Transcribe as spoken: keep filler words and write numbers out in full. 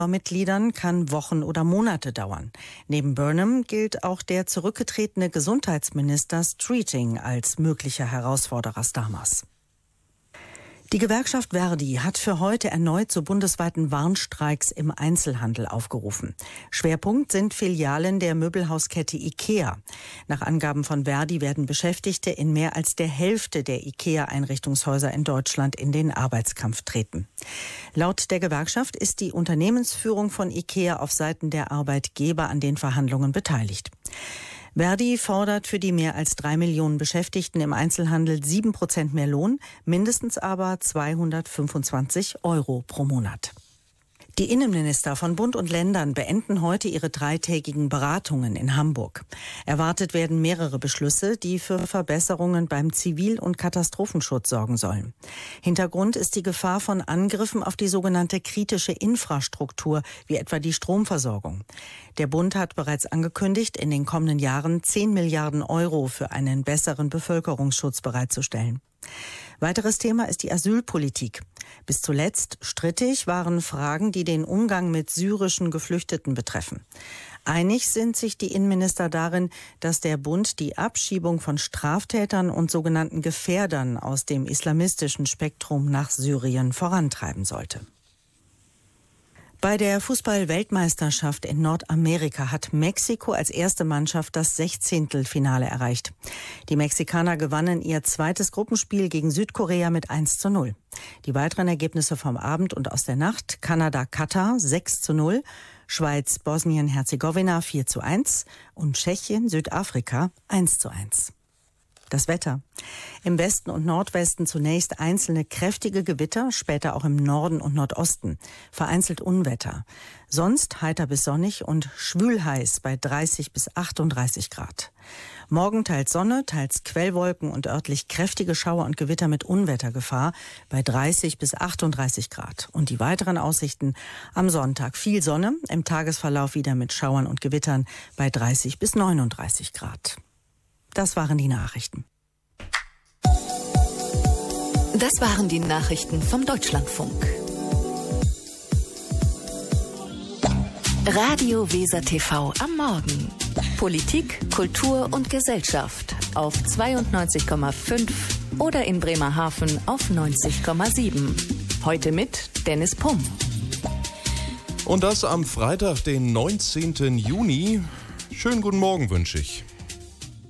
Mitgliedern kann Wochen oder Monate dauern. Neben Burnham gilt auch der zurückgetretene Gesundheitsminister Streeting als möglicher Herausforderer Starmers. Die Gewerkschaft ver.di hat für heute erneut zu bundesweiten Warnstreiks im Einzelhandel aufgerufen. Schwerpunkt sind Filialen der Möbelhauskette IKEA. Nach Angaben von ver.di werden Beschäftigte in mehr als der Hälfte der IKEA-Einrichtungshäuser in Deutschland in den Arbeitskampf treten. Laut der Gewerkschaft ist die Unternehmensführung von IKEA auf Seiten der Arbeitgeber an den Verhandlungen beteiligt. ver.di fordert für die mehr als drei Millionen Beschäftigten im Einzelhandel sieben Prozent mehr Lohn, mindestens aber zweihundertfünfundzwanzig Euro pro Monat. Die Innenminister von Bund und Ländern beenden heute ihre dreitägigen Beratungen in Hamburg. Erwartet werden mehrere Beschlüsse, die für Verbesserungen beim Zivil- und Katastrophenschutz sorgen sollen. Hintergrund ist die Gefahr von Angriffen auf die sogenannte kritische Infrastruktur, wie etwa die Stromversorgung. Der Bund hat bereits angekündigt, in den kommenden Jahren zehn Milliarden Euro für einen besseren Bevölkerungsschutz bereitzustellen. Weiteres Thema ist die Asylpolitik. Bis zuletzt strittig waren Fragen, die den Umgang mit syrischen Geflüchteten betreffen. Einig sind sich die Innenminister darin, dass der Bund die Abschiebung von Straftätern und sogenannten Gefährdern aus dem islamistischen Spektrum nach Syrien vorantreiben sollte. Bei der Fußball-Weltmeisterschaft in Nordamerika hat Mexiko als erste Mannschaft das Sechzehntelfinale erreicht. Die Mexikaner gewannen ihr zweites Gruppenspiel gegen Südkorea mit eins zu null. Die weiteren Ergebnisse vom Abend und aus der Nacht: Kanada-Katar sechs zu null, Schweiz-Bosnien-Herzegowina vier zu eins und Tschechien-Südafrika eins zu eins. Das Wetter. Im Westen und Nordwesten zunächst einzelne kräftige Gewitter, später auch im Norden und Nordosten. Vereinzelt Unwetter. Sonst heiter bis sonnig und schwülheiß bei dreißig bis achtunddreißig Grad. Morgen teils Sonne, teils Quellwolken und örtlich kräftige Schauer und Gewitter mit Unwettergefahr bei dreißig bis achtunddreißig Grad. Und die weiteren Aussichten: am Sonntag viel Sonne, im Tagesverlauf wieder mit Schauern und Gewittern bei dreißig bis neununddreißig Grad. Das waren die Nachrichten. Das waren die Nachrichten vom Deutschlandfunk. Radio Weser T V am Morgen. Politik, Kultur und Gesellschaft auf zweiundneunzig Komma fünf oder in Bremerhaven auf neunzig Komma sieben. Heute mit Dennis Pumm. Und das am Freitag, den neunzehnten Juni. Schönen guten Morgen wünsche ich.